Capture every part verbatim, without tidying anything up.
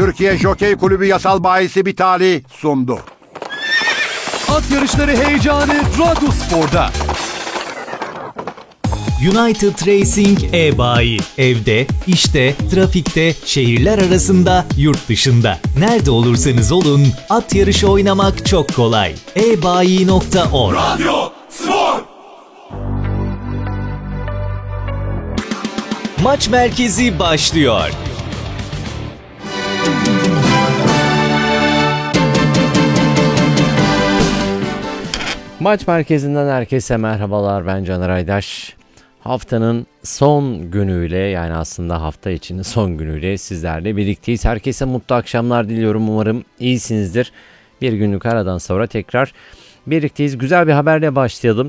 Türkiye Jokey Kulübü Yasal Bayisi Bitali sundu. At yarışları heyecanı Radyospor'da. United Racing e-bayi. Evde, işte, trafikte, şehirler arasında, yurt dışında. Nerede olursanız olun, at yarışı oynamak çok kolay. e bayi nokta org. Radyo Spor. Maç merkezi başlıyor. Maç merkezinden herkese merhabalar, ben Caner Aydaş. Haftanın son günüyle, yani aslında hafta içinin son günüyle sizlerle birlikteyiz. Herkese mutlu akşamlar diliyorum, umarım iyisinizdir. Bir günlük aradan sonra tekrar birlikteyiz. Güzel bir haberle başlayalım.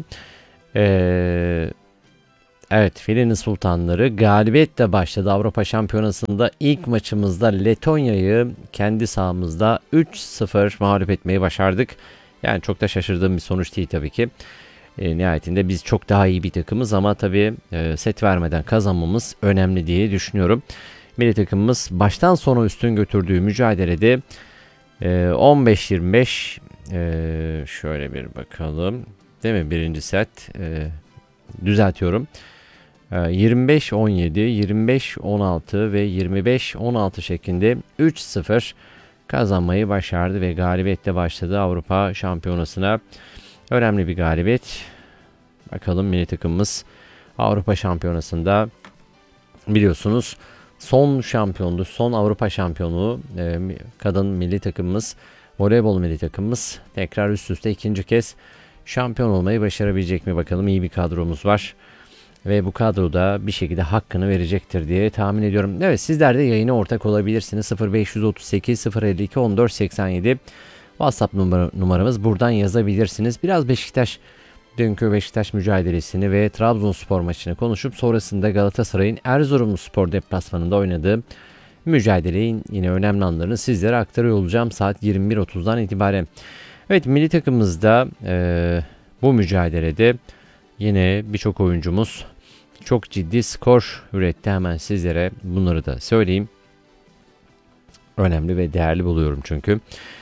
Ee, evet, Filenin Sultanları galibiyetle başladı. Avrupa Şampiyonası'nda ilk maçımızda Letonya'yı kendi sahamızda üç sıfır mağlup etmeyi başardık. Yani çok da şaşırdığım bir sonuç değil tabii ki. E, nihayetinde biz çok daha iyi bir takımız ama tabii e, set vermeden kazanmamız önemli diye düşünüyorum. Milli takımımız baştan sona üstün götürdüğü mücadelede e, on beş yirmi beş e, şöyle bir bakalım, değil mi, birinci set e, düzeltiyorum. E, yirmi beş on yedi, yirmi beş on altı ve yirmi beş on altı şeklinde üç sıfır kazanmayı başardı ve galibiyetle başladı Avrupa Şampiyonası'na. Önemli bir galibiyet. Bakalım milli takımımız Avrupa Şampiyonası'nda, biliyorsunuz son şampiyonluğu, son Avrupa şampiyonluğu e, kadın milli takımımız, voleybol milli takımımız tekrar üst üste ikinci kez şampiyon olmayı başarabilecek mi bakalım. İyi bir kadromuz var ve bu kadroda bir şekilde hakkını verecektir diye tahmin ediyorum. Evet, sizler de yayına ortak olabilirsiniz. sıfır beş otuz sekiz sıfır elli iki on dört seksen yedi WhatsApp numara, numaramız, buradan yazabilirsiniz. Biraz Beşiktaş, dünkü Beşiktaş mücadelesini ve Trabzonspor maçını konuşup sonrasında Galatasaray'ın Erzurumspor deplasmanında oynadığı mücadelenin yine önemli anlarını sizlere aktarıyor olacağım saat yirmi bir otuzdan itibaren. Evet, milli takımımızda e, bu mücadelede yine birçok oyuncumuz çok ciddi skor üretti. Hemen sizlere bunları da söyleyeyim. Önemli ve değerli buluyorum çünkü.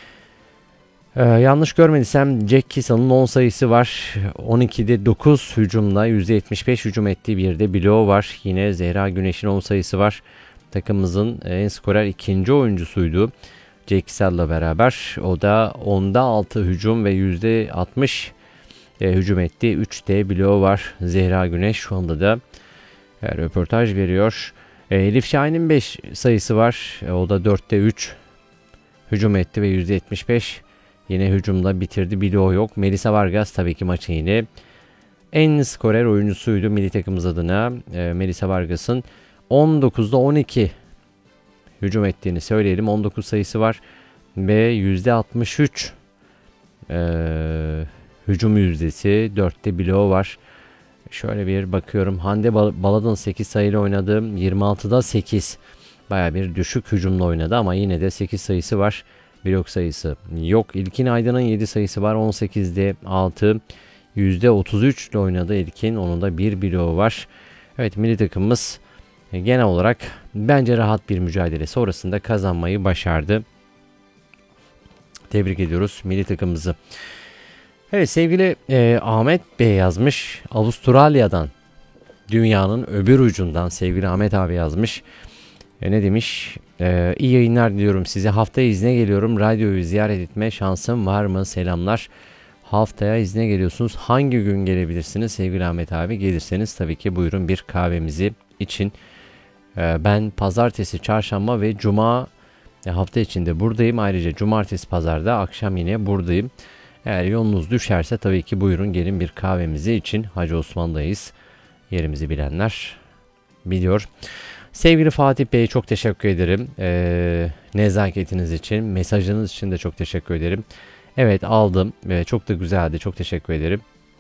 Ee, yanlış görmediysem Jack Kisa'nın on sayısı var. on ikide dokuz hücumla yüzde yetmiş beş hücum ettiği bir de bloğu var. Yine Zehra Güneş'in on sayısı var. Takımımızın en skorer ikinci oyuncusuydu Jack Kisa'yla beraber. O da onda altı hücum ve yüzde altmış e, hücum ettiği üç de bloğu var. Zehra Güneş şu anda da e, röportaj veriyor. E, Elif Şahin'in beş sayısı var. E, o da dörtte üç hücum etti ve yüzde yetmiş beş. Yine hücumda bitirdi. Bloğu yok. Melisa Vargas tabii ki maçın yine en skorer oyuncusuydu milli takımımız adına. E, Melisa Vargas'ın on dokuzda on iki hücum ettiğini söyleyelim. on dokuz sayısı var ve yüzde altmış üç e, hücum yüzdesi, dörtte bloğu var. Şöyle bir bakıyorum. Hande Baladın sekiz sayıyla oynadı. yirmi altıda sekiz. Baya bir düşük hücumla oynadı ama yine de sekiz sayısı var. Blok sayısı yok. İlkin Aydın'ın yedi sayısı var. on sekizde altı. yüzde otuz üç ile oynadı İlkin. Onun da bir bloğu var. Evet, milli takımımız genel olarak bence rahat bir mücadele sonrasında kazanmayı başardı. Tebrik ediyoruz milli takımımızı. Evet, sevgili e, Ahmet Bey yazmış. Avustralya'dan, dünyanın öbür ucundan sevgili Ahmet abi yazmış. E, ne demiş? E, iyi yayınlar diliyorum size. Haftaya izne geliyorum. Radyoyu ziyaret etme şansım var mı? Selamlar. Haftaya izne geliyorsunuz. Hangi gün gelebilirsiniz sevgili Ahmet abi? Gelirseniz tabii ki buyurun bir kahvemizi için. E, ben pazartesi, çarşamba ve cuma e, hafta içinde buradayım. Ayrıca cumartesi, pazarda akşam yine buradayım. Eğer yolunuz düşerse tabii ki buyurun gelin bir kahvemizi için. Hacı Osman'dayız. Yerimizi bilenler biliyor. Sevgili Fatih Bey, çok teşekkür ederim. Ee, nezaketiniz için, mesajınız için de çok teşekkür ederim. Evet, aldım. Ee, çok da güzeldi. Çok teşekkür ederim.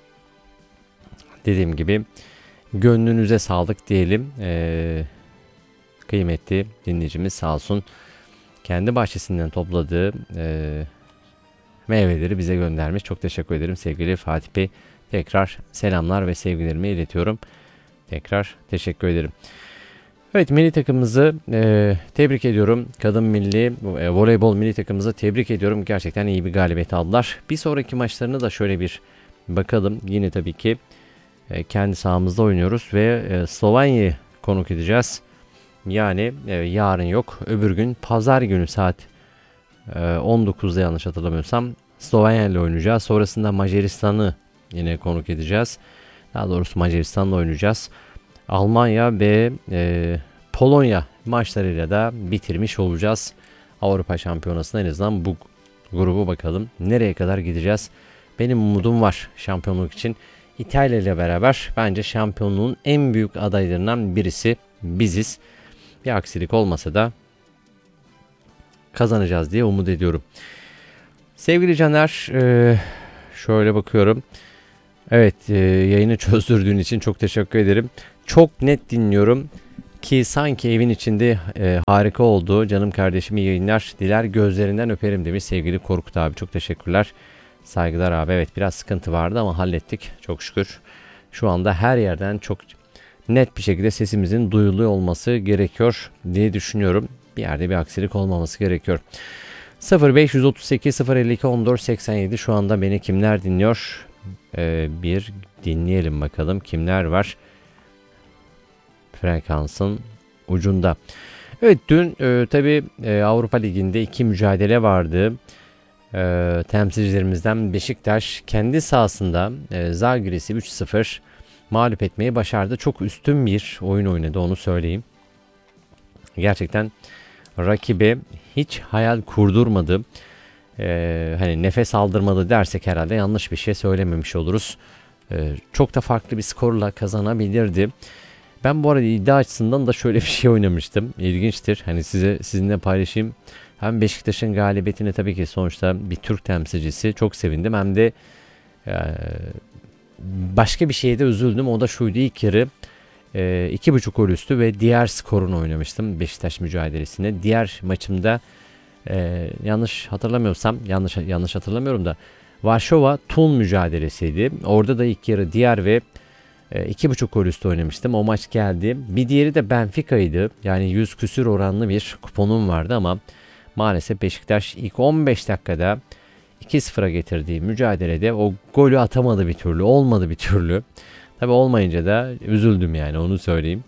Dediğim gibi gönlünüze sağlık diyelim. Ee, kıymetli dinleyicimiz sağ olsun. Kendi bahçesinden topladığı e, meyveleri bize göndermiş. Çok teşekkür ederim sevgili Fatih Bey. Tekrar selamlar ve sevgilerimi iletiyorum. Tekrar teşekkür ederim. Evet, milli takımımızı e, tebrik ediyorum. Kadın milli e, voleybol milli takımımızı tebrik ediyorum. Gerçekten iyi bir galibiyet aldılar. Bir sonraki maçlarına da şöyle bir bakalım. Yine tabii ki e, kendi sahamızda oynuyoruz ve e, Slovenya'yı konuk edeceğiz. Yani e, yarın yok. Öbür gün pazar günü saat e, on dokuzda yanlış hatırlamıyorsam Slovenya ile oynayacağız. Sonrasında Macaristan'ı yine konuk edeceğiz. Daha doğrusu Macaristan'la oynayacağız. Almanya ve e, Polonya maçlarıyla da bitirmiş olacağız. Avrupa Şampiyonası'na en azından bu grubu bakalım nereye kadar gideceğiz. Benim umudum var şampiyonluk için. İtalya ile beraber bence şampiyonluğun en büyük adaylarından birisi biziz. Bir aksilik olmasa da kazanacağız diye umut ediyorum. Sevgili Caner, e, şöyle bakıyorum. Evet, e, yayını çözdürdüğün için çok teşekkür ederim. Çok net dinliyorum ki sanki evin içinde e, harika oldu. Canım kardeşim, iyi yayınlar diler, gözlerinden öperim demiş sevgili Korkut abi. Çok teşekkürler. Saygılar abi. Evet, biraz sıkıntı vardı ama hallettik çok şükür. Şu anda her yerden çok net bir şekilde sesimizin duyuluyor olması gerekiyor diye düşünüyorum. Bir yerde bir aksilik olmaması gerekiyor. sıfır beş otuz sekiz sıfır elli iki on dört seksen yedi şu anda beni kimler dinliyor? Ee, bir dinleyelim bakalım kimler var frekansın ucunda. Evet, dün e, tabi e, Avrupa Ligi'nde iki mücadele vardı. E, temsilcilerimizden Beşiktaş kendi sahasında e, Zalgiris'i üç sıfır mağlup etmeyi başardı. Çok üstün bir oyun oynadı, onu söyleyeyim. Gerçekten rakibe hiç hayal kurdurmadı. Ee, hani nefes aldırmadı dersek herhalde yanlış bir şey söylememiş oluruz. Ee, çok da farklı bir skorla kazanabilirdi. Ben bu arada iddia açısından da şöyle bir şey oynamıştım. İlginçtir. Hani size sizinle paylaşayım. Hem Beşiktaş'ın galibiyetine tabii ki sonuçta bir Türk temsilcisi çok sevindim. Hem de e, başka bir şeye de üzüldüm. O da şuydu: ilk yarı e, iki buçuk gol üstü ve diğer skorunu oynamıştım Beşiktaş mücadelesine. Diğer maçımda Ee, yanlış hatırlamıyorsam yanlış yanlış hatırlamıyorum da Varşova Tun mücadelesiydi. Orada da ilk yarı diğer ve e, iki buçuk gol üstü oynamıştım. O maç geldi. Bir diğeri de Benfica'ydı. Yani yüz küsür oranlı bir kuponum vardı ama maalesef Beşiktaş ilk on beş dakikada iki sıfıra getirdiği mücadelede o golü atamadı bir türlü. Olmadı bir türlü. Tabi olmayınca da üzüldüm, yani onu söyleyeyim.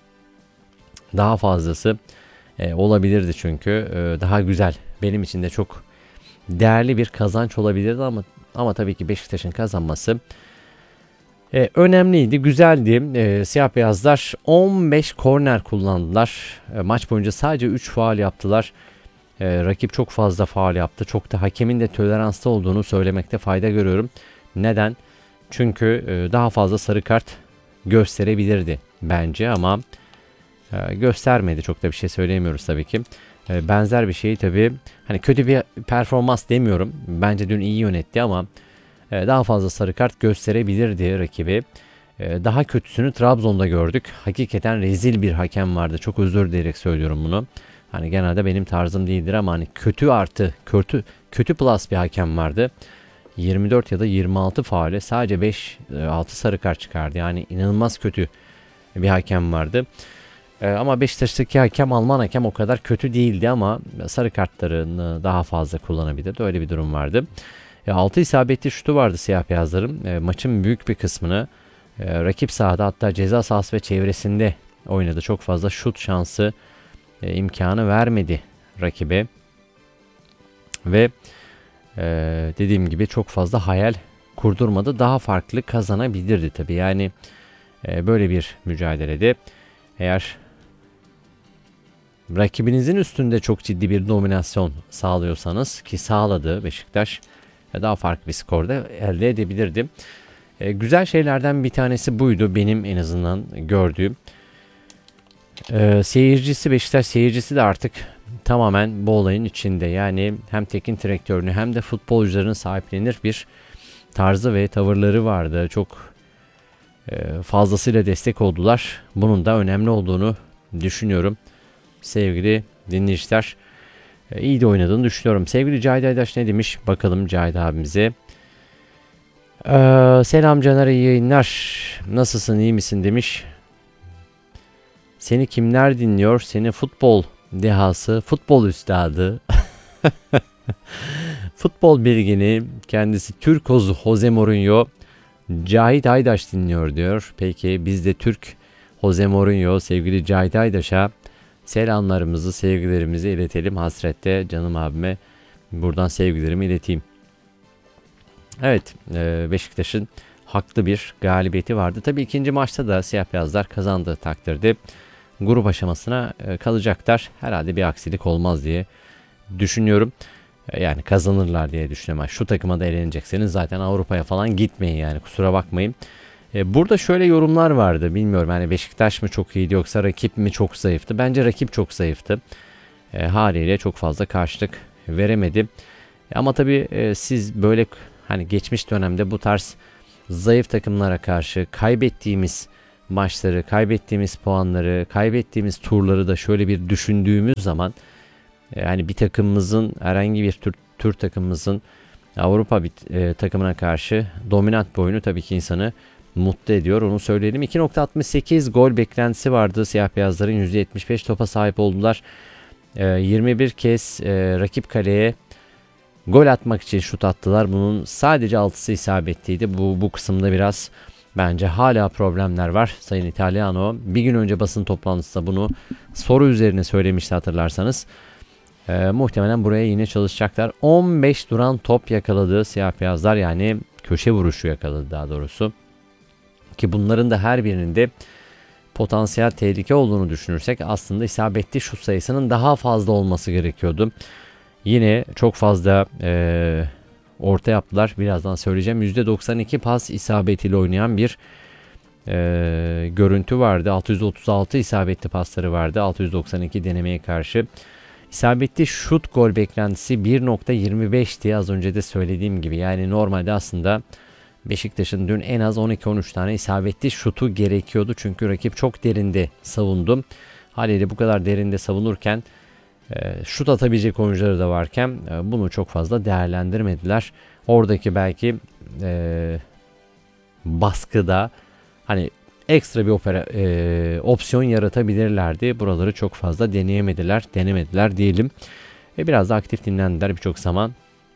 Daha fazlası E, olabilirdi çünkü e, daha güzel, benim için de çok değerli bir kazanç olabilirdi ama ama tabii ki Beşiktaş'ın kazanması e, önemliydi, güzeldi. E, siyah beyazlar on beş korner kullandılar. E, maç boyunca sadece üç faul yaptılar. E, rakip çok fazla faul yaptı. Çok da hakemin de toleranslı olduğunu söylemekte fayda görüyorum. Neden? Çünkü e, daha fazla sarı kart gösterebilirdi bence ama göstermedi. Çok da bir şey söyleyemiyoruz tabii ki. Benzer bir şey tabii. Hani kötü bir performans demiyorum. Bence dün iyi yönetti ama daha fazla sarı kart gösterebilirdi rakibi. Daha kötüsünü Trabzon'da gördük. Hakikaten rezil bir hakem vardı. Çok özür dileyerek söylüyorum bunu. Hani genelde benim tarzım değildir ama hani kötü artı kötü kötü plus bir hakem vardı. yirmi dört ya da yirmi altı faule sadece beş altı sarı kart çıkardı. Yani inanılmaz kötü bir hakem vardı. Ama Beşiktaş'taki hakem, Alman hakem o kadar kötü değildi ama sarı kartlarını daha fazla kullanabilirdi. Öyle bir durum vardı. altı isabetli şutu vardı siyah beyazların. Maçın büyük bir kısmını rakip sahada, hatta ceza sahası ve çevresinde oynadı. Çok fazla şut şansı imkanı vermedi rakibe. Ve dediğim gibi çok fazla hayal kurdurmadı. Daha farklı kazanabilirdi tabii. Yani böyle bir mücadelede eğer rakibinizin üstünde çok ciddi bir dominasyon sağlıyorsanız, ki sağladı Beşiktaş, daha farklı bir skorda elde edebilirdi. E, güzel şeylerden bir tanesi buydu benim en azından gördüğüm. E, seyircisi, Beşiktaş seyircisi de artık tamamen bu olayın içinde. Yani hem teknik direktörünü hem de futbolcuların sahiplenir bir tarzı ve tavırları vardı. Çok e, fazlasıyla destek oldular. Bunun da önemli olduğunu düşünüyorum. Sevgili dinleyiciler, e, iyi de oynadığını düşünüyorum. Sevgili Cahit Aydaş ne demiş? Bakalım Cahit abimize. Ee, selam Caner, iyi yayınlar. Nasılsın, iyi misin demiş. Seni kimler dinliyor? Seni futbol dehası, futbol üstadı, futbol bilgini, kendisi Türk Ozu Jose Mourinho, Cahit Aydaş dinliyor diyor. Peki biz de Türk Jose Mourinho, sevgili Cahit Aydaş'a selamlarımızı, sevgilerimizi iletelim. Hasrette canım abime buradan sevgilerimi ileteyim. Evet, Beşiktaş'ın haklı bir galibiyeti vardı. Tabii ikinci maçta da siyah beyazlar kazandığı takdirde grup aşamasına kalacaklar. Herhalde bir aksilik olmaz diye düşünüyorum. Yani kazanırlar diye düşünüyorum. Şu takıma da elenecekseniz zaten Avrupa'ya falan gitmeyin yani, kusura bakmayın. Burada şöyle yorumlar vardı. Bilmiyorum yani Beşiktaş mı çok iyiydi yoksa rakip mi çok zayıftı? Bence rakip çok zayıftı. E, haliyle çok fazla karşılık veremedi. Ama tabii e, siz böyle hani geçmiş dönemde bu tarz zayıf takımlara karşı kaybettiğimiz maçları, kaybettiğimiz puanları, kaybettiğimiz turları da şöyle bir düşündüğümüz zaman yani bir takımımızın, herhangi bir tür, tür takımımızın Avrupa bir e, takımına karşı dominant bir oyunu tabii ki insanı mutlu ediyor. Onu söyleyelim. iki nokta altmış sekiz gol beklentisi vardı. Siyah beyazların yüzde yetmiş beş topa sahip oldular. E, yirmi bir kez e, rakip kaleye gol atmak için şut attılar. Bunun sadece altısı isabetliydi. Bu, bu kısımda biraz bence hala problemler var. Sayın Italiano bir gün önce basın toplantısında bunu soru üzerine söylemişti, hatırlarsanız. Ee, muhtemelen buraya yine çalışacaklar. on beş duran top yakaladı siyah beyazlar, yani köşe vuruşu yakaladı daha doğrusu. Ki bunların da her birinin de potansiyel tehlike olduğunu düşünürsek aslında isabetli şut sayısının daha fazla olması gerekiyordu. Yine çok fazla e, orta yaptılar. Birazdan söyleyeceğim. yüzde doksan iki pas isabetiyle oynayan bir e, görüntü vardı. altı yüz otuz altı isabetli pasları vardı. altı yüz doksan iki denemeye karşı. İsabetli şut gol beklentisi bir nokta yirmi beşti az önce de söylediğim gibi. Yani normalde aslında Beşiktaş'ın dün en az on iki on üç tane isabetli şutu gerekiyordu. Çünkü rakip çok derinde savundu. Haliyle bu kadar derinde savunurken e, şut atabilecek oyuncuları da varken e, bunu çok fazla değerlendirmediler. Oradaki belki e, baskıda hani ekstra bir opera, e, opsiyon yaratabilirlerdi. Buraları çok fazla deneyemediler, denemediler diyelim. Ve biraz da aktif dinlendiler birçok zaman.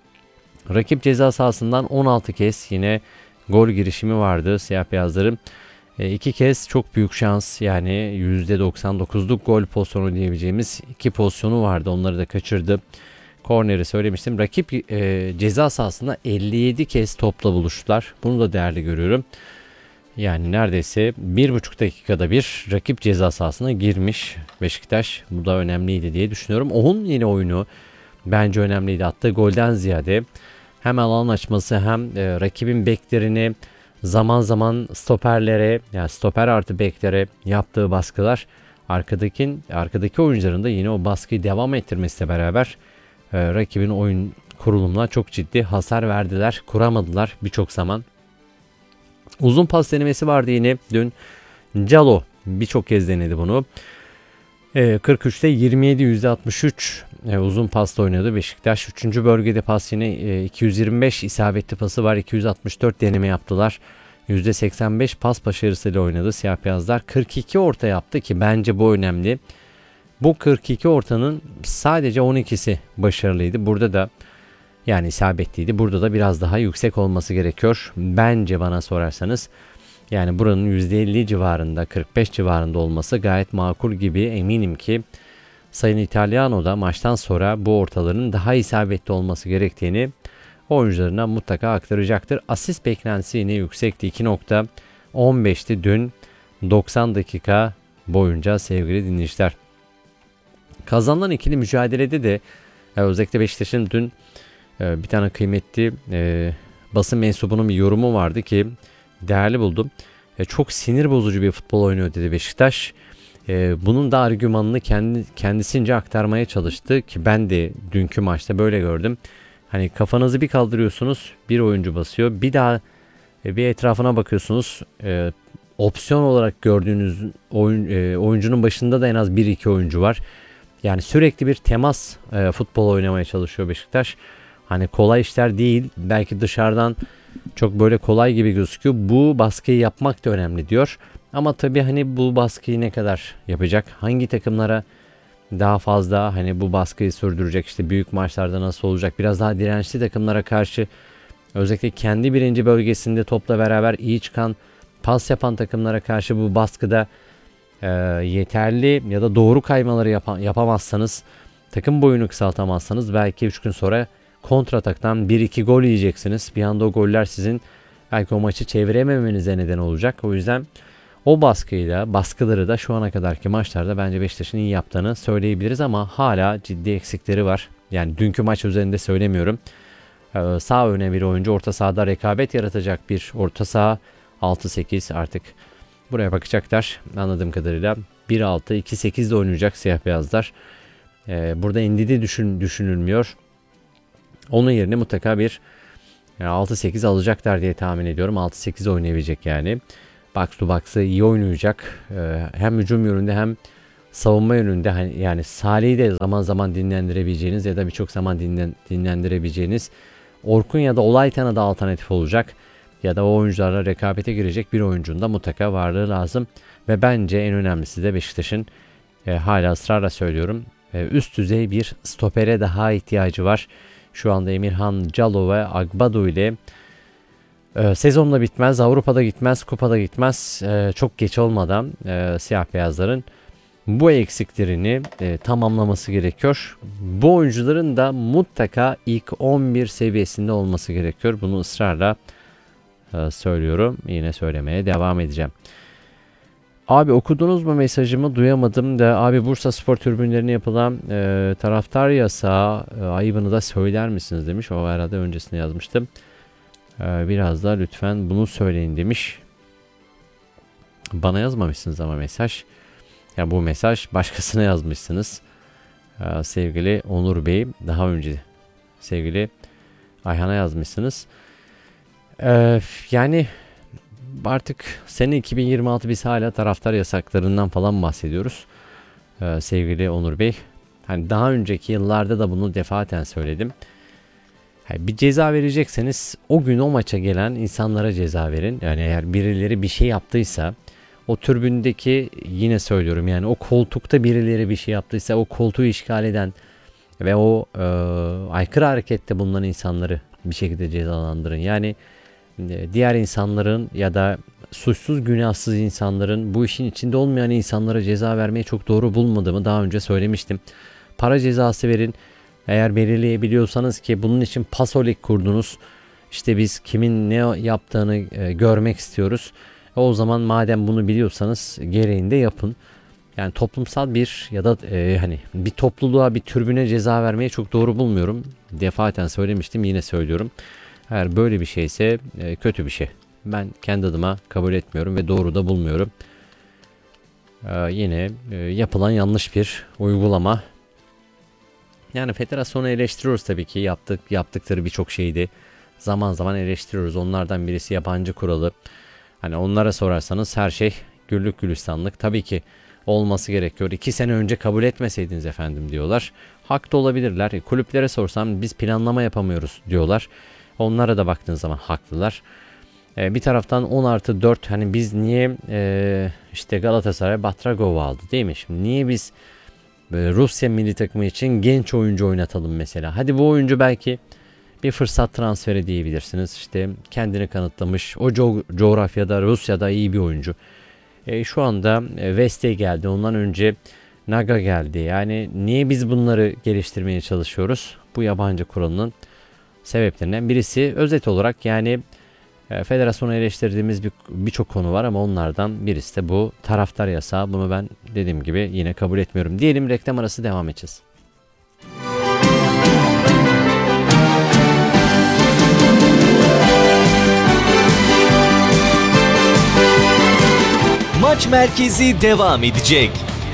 Rakip ceza sahasından on altı kez yine gol girişimi vardı siyah beyazların. E, iki kez çok büyük şans, yani yüzde doksan dokuzluk gol pozisyonu diyebileceğimiz iki pozisyonu vardı. Onları da kaçırdı. Korneri söylemiştim. Rakip e, ceza sahasında elli yedi kez topla buluştular. Bunu da değerli görüyorum. Yani neredeyse bir buçuk dakikada bir rakip ceza sahasına girmiş Beşiktaş. Bu da önemliydi diye düşünüyorum. Ohun yine oyunu bence önemliydi. Attığı golden ziyade hem alan açması hem e, rakibin beklerini zaman zaman stoperlere, yani stoper artı beklere yaptığı baskılar arkadaki, arkadaki oyuncuların da yine o baskıyı devam ettirmesiyle beraber e, rakibin oyun kurulumuna çok ciddi hasar verdiler. Kuramadılar birçok zaman. Uzun pas denemesi vardı yine dün. Calo birçok kez denedi bunu. E, kırk üçte yirmi yedi yüzde altmış üç e, uzun pasla oynadı Beşiktaş. üçüncü bölgede pas yine e, iki yüz yirmi beş isabetli pası var. iki yüz altmış dört deneme yaptılar. yüzde seksen beş pas başarısıyla oynadı siyah beyazlar. kırk iki orta yaptı ki bence bu önemli. Bu kırk iki ortanın sadece on ikisi başarılıydı. Burada da yani isabetliydi. Burada da biraz daha yüksek olması gerekiyor. Bence bana sorarsanız. Yani buranın yüzde elli civarında, kırk beş civarında olması gayet makul gibi. Eminim ki Sayın Italiano da maçtan sonra bu ortaların daha isabetli olması gerektiğini oyuncularına mutlaka aktaracaktır. Asist beklentisi yine yüksekti. iki nokta on beşti dün doksan dakika boyunca sevgili dinleyiciler. Kazanılan ikili mücadelede de özellikle Beşiktaş'ın dün bir tane kıymetli e, basın mensubunun bir yorumu vardı ki değerli buldum. E, çok sinir bozucu bir futbol oynuyor dedi Beşiktaş. E, bunun da argümanını kendi kendisince aktarmaya çalıştı ki ben de dünkü maçta böyle gördüm. Hani kafanızı bir kaldırıyorsunuz, bir oyuncu basıyor. Bir daha e, bir etrafına bakıyorsunuz. E, opsiyon olarak gördüğünüz oyun, e, oyuncunun başında da en az bir iki oyuncu var. Yani sürekli bir temas e, futbol oynamaya çalışıyor Beşiktaş. Hani kolay işler değil. Belki dışarıdan çok böyle kolay gibi gözüküyor. Bu baskıyı yapmak da önemli diyor. Ama tabii hani bu baskıyı ne kadar yapacak? Hangi takımlara daha fazla hani bu baskıyı sürdürecek? İşte büyük maçlarda nasıl olacak? Biraz daha dirençli takımlara karşı, özellikle kendi birinci bölgesinde topla beraber iyi çıkan, pas yapan takımlara karşı bu baskıda e, yeterli ya da doğru kaymaları yap- yapamazsanız, takım boyunu kısaltamazsanız belki üç gün sonra kontrataktan bir iki gol yiyeceksiniz. Bir anda o goller sizin belki o maçı çevirememenize neden olacak. O yüzden o baskıyı da, baskıları da şu ana kadarki maçlarda bence Beşiktaş'ın iyi yaptığını söyleyebiliriz ama hala ciddi eksikleri var. Yani dünkü maç üzerinde söylemiyorum. Ee, sağ öne bir oyuncu, orta sahada rekabet yaratacak bir orta saha, altı sekiz artık buraya bakacaklar anladığım kadarıyla. bir altı iki sekiz de oynayacak siyah beyazlar. Ee, burada Ndidi düşün, düşünülmüyor. Onun yerine mutlaka bir yani altı sekiz alacaklar diye tahmin ediyorum. altı sekiz oynayabilecek yani. Box to box'ı iyi oynayacak. Ee, hem hücum yönünde hem savunma yönünde, hani yani Salih'i de zaman zaman dinlendirebileceğiniz ya da birçok zaman dinlen, dinlendirebileceğiniz Orkun ya da Olaytan'a da alternatif olacak. Ya da o oyuncularla rekabete girecek bir oyuncunun da mutlaka varlığı lazım. Ve bence en önemlisi de Beşiktaş'ın e, hala ısrarla söylüyorum, e, üst düzey bir stopere daha ihtiyacı var. Şu anda Emirhan Calo ve Agbadu ile e, sezonda bitmez, Avrupa'da gitmez, Kupa'da gitmez. E, çok geç olmadan e, siyah beyazların bu eksiklerini e, tamamlaması gerekiyor. Bu oyuncuların da mutlaka ilk on bir seviyesinde olması gerekiyor. Bunu ısrarla e, söylüyorum. Yine söylemeye devam edeceğim. Abi okudunuz mu mesajımı, duyamadım da abi Bursa Spor tribünlerine yapılan e, taraftar yasağı e, ayıbını da söyler misiniz demiş. O arada öncesinde yazmıştım. E, biraz da lütfen bunu söyleyin demiş. Bana yazmamışsınız ama mesaj. Yani bu mesaj başkasına yazmışsınız. Ee, sevgili Onur Bey, daha önce sevgili Ayhan'a yazmışsınız. Ee, yani artık sene iki bin yirmi altı, biz hala taraftar yasaklarından falan bahsediyoruz. Ee, sevgili Onur Bey. Hani daha önceki yıllarda da bunu defaten söyledim. Yani bir ceza verecekseniz o gün o maça gelen insanlara ceza verin. Yani eğer birileri bir şey yaptıysa, o tribündeki, yine söylüyorum yani o koltukta birileri bir şey yaptıysa o koltuğu işgal eden ve o e, aykırı harekette bulunan insanları bir şekilde cezalandırın. Yani e, diğer insanların ya da suçsuz günahsız insanların, bu işin içinde olmayan insanlara ceza vermeyi çok doğru bulmadığımı daha önce söylemiştim. Para cezası verin. Eğer belirleyebiliyorsanız ki bunun için pasolik kurdunuz. İşte biz kimin ne yaptığını e, görmek istiyoruz. O zaman madem bunu biliyorsanız gereğini de yapın. Yani toplumsal bir ya da e, hani bir topluluğa, bir tribüne ceza vermeyi çok doğru bulmuyorum. Defaten söylemiştim, yine söylüyorum. Eğer böyle bir şeyse e, kötü bir şey. Ben kendi adıma kabul etmiyorum ve doğru da bulmuyorum. E, yine e, yapılan yanlış bir uygulama. Yani federasyonu eleştiriyoruz tabii ki, yaptık yaptıkları birçok şeydi. Zaman zaman eleştiriyoruz. Onlardan birisi yabancı kuralı. Hani onlara sorarsanız her şey güllük gülistanlık. Tabii ki olması gerekiyor. İki sene önce kabul etmeseydiniz efendim diyorlar. Haklı olabilirler. E, kulüplere sorsam biz planlama yapamıyoruz diyorlar. Onlara da baktığınız zaman haklılar. E, bir taraftan on artı dört, hani biz niye e, işte Galatasaray Batragov'u aldı değil mi? Şimdi niye biz e, Rusya milli takımı için genç oyuncu oynatalım mesela? Hadi bu oyuncu belki bir fırsat transferi diyebilirsiniz. İşte kendini kanıtlamış. O co- coğrafyada, Rusya'da iyi bir oyuncu. E, şu anda e, Veste geldi. Ondan önce Naga geldi. Yani niye biz bunları geliştirmeye çalışıyoruz? Bu yabancı kuralının sebeplerinden birisi. Özet olarak yani e, federasyonu eleştirdiğimiz bir, birçok konu var ama onlardan birisi de bu taraftar yasağı. Bunu ben dediğim gibi yine kabul etmiyorum. Diyelim, reklam arası, devam edeceğiz. Maç merkezi devam edecek.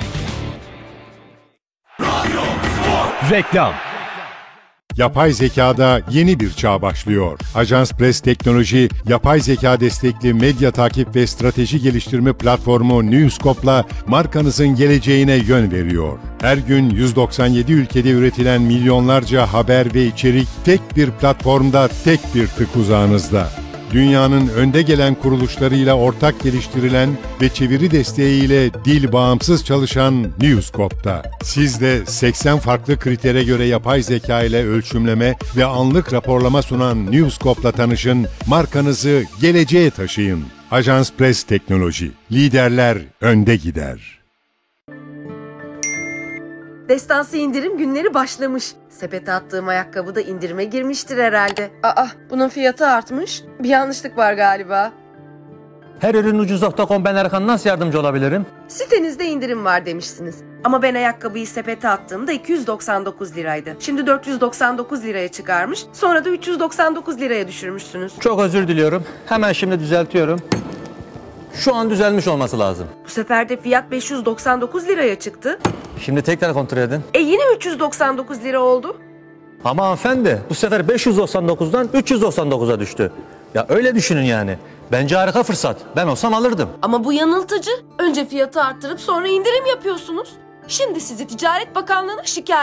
Reklam. Yapay zekada yeni bir çağ başlıyor. Ajans Press Teknoloji, yapay zeka destekli medya takip ve strateji geliştirme platformu Newscope'la markanızın geleceğine yön veriyor. Her gün yüz doksan yedi ülkede üretilen milyonlarca haber ve içerik tek bir platformda, tek bir tık uzağınızda. dünyanın önde gelen kuruluşlarıyla ortak geliştirilen ve çeviri desteğiyle dil bağımsız çalışan Newscope'da. Siz de seksen farklı kritere göre yapay zeka ile ölçümleme ve anlık raporlama sunan Newscope'la tanışın, markanızı geleceğe taşıyın. Ajans Press Teknoloji. Liderler önde gider. Destansı indirim günleri başlamış. Sepete attığım ayakkabı da indirime girmiştir herhalde. Aa, bunun fiyatı artmış. Bir yanlışlık var galiba. Her ürün ucuz nokta com, ben Erkan, nasıl yardımcı olabilirim? Sitenizde indirim var demişsiniz. Ama ben ayakkabıyı sepete attığımda iki yüz doksan dokuz liraydı. Şimdi dört yüz doksan dokuz liraya çıkarmış. Sonra da üç yüz doksan dokuz liraya düşürmüşsünüz. Çok özür diliyorum. Hemen şimdi düzeltiyorum. Şu an düzelmiş olması lazım. Bu sefer de fiyat beş yüz doksan dokuz liraya çıktı. Şimdi tekrar kontrol edin. E yine üç yüz doksan dokuz lira oldu. Ama hanımefendi, bu sefer beş yüz doksan dokuzdan üç yüz doksan dokuza düştü. Ya öyle düşünün yani. Bence harika fırsat. Ben olsam alırdım. Ama bu yanıltıcı. Önce fiyatı arttırıp sonra indirim yapıyorsunuz. Şimdi sizi Ticaret Bakanlığı'na şikayet